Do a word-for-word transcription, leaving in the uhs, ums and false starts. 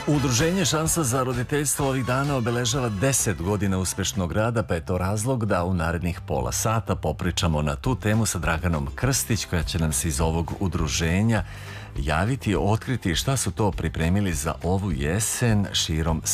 Udruženje Šansa za roditeljstvo ovih dana obeležava deset godina uspešnog rada, pa je to razlog da u narednih pola sata popričamo na tu temu sa Draganom Krstić, koja će nam se iz ovog udruženja javiti, otkriti šta su to pripremili za ovu jesen širom